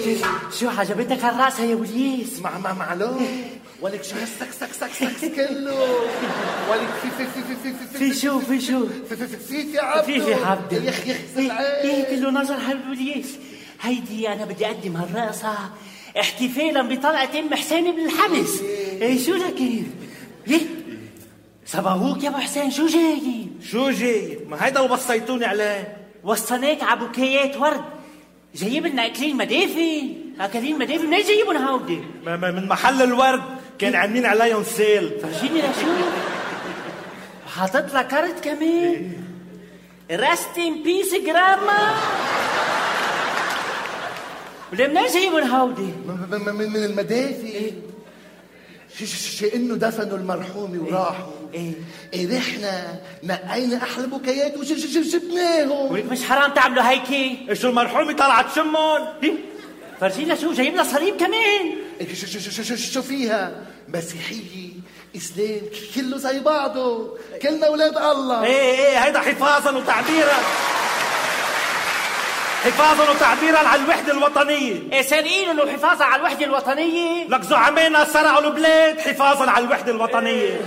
شو عجبتك هالراسة يا بوليس؟ معلوم ولك شو هالسكس كله. ولك في عبده يا اخي كله نظر هالبوليس. هيدي انا بدي اقدم هالرقصة احتفالا بطلعة ام حسين من الحبس. شو لك صباهوك يا ابو حسين؟ شو جاي؟ ما هيدا اللي وصيتوني عليه. وصناك على بوكيات ورد، جايب لنا اكلين مدافن. منين جايبون هودي؟ من محل الورد كان عاملين عليهم سيل. فرجيني لشو حاطط لك كارت كمان. رست ان بيس جراما. ولا منين جايبون هودي؟ من المدافن. انه دفنوا المرحوم وراحوا. رحنا نقينا احلى بوكيات وجبناهم. ولك مش حرام تعملوا هيك؟ شو المرحومه طلعت شمون؟ فرجينا شو جايب لنا صليب كمان. شو فيها؟ مسيحيه اسلام كله زي بعضه، كلنا اولاد الله. هيدا حفاظا وتعبيرا على الوحده الوطنيه. سارقين وحفاظا على الوحده الوطنيه. لك زعمائنا سرقوا البلاد حفاظا على الوحده الوطنيه.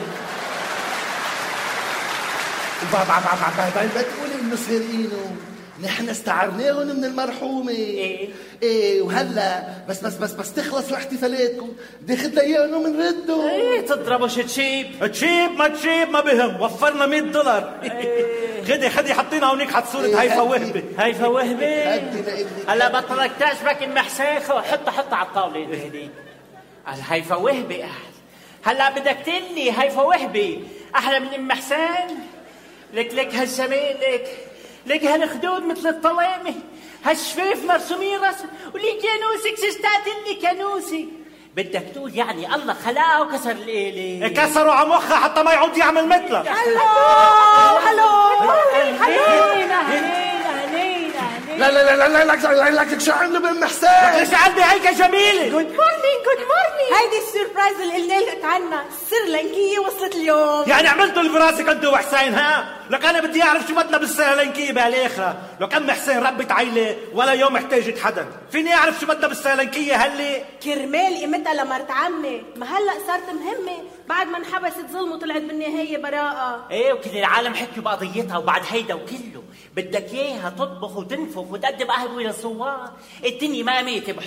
بتقول انه سارقينه، نحن استعرناهم من المرحومه. وهلا بس تخلص احتفالاتكم بدي اخذ اياهم من رده. تضربوا تشيب ما بهم. وفرنا $100. خدي حطينا هونيك حط صورة هيفا وهبة. هلا بطلك تعجبك ام حسين؟ حطها على الطاولة هديك. هيفا وهبة هلا بدك تقلي هيفا وهبة احلى من ام حسين؟ لك هالجمال، لك هالخدود مثل الطلامة، هالشفاف مرسومين رسم، ولي كانوسك ششتات اللي كانوسي. بدك تقول يعني الله خلقها وكسر الآلة. كسروا على مخها حتى ما يعود يعمل مثلها. لا شو عملوا بام حسين؟ ليش عندي هيك جميلة؟ جود مورنينج. هيدي السربرايز اللي قلنا لك عنها، السرلنكية وصلت اليوم. يعني عملتوا اللي براسك انت وحسين؟ لك انا بدي اعرف شو بدنا بالسرلنكية بالاخرة. لو كان حسين ربت عيلة ولا يوم احتاجت حدا، فيني اعرف شو بدنا بالسرلنكية هلي؟ كرمال قيمتها لمرت عمي، ما هلا صارت مهمة بعد ما انحبست ظلم وطلعت بالنهاية براءة. وكل العالم حكوا بقضيتها. وبعد هيدا وكله بدك اياها تطبخ وتنفخ وتقدم قهوة للزوار. الدنيا ما ميتة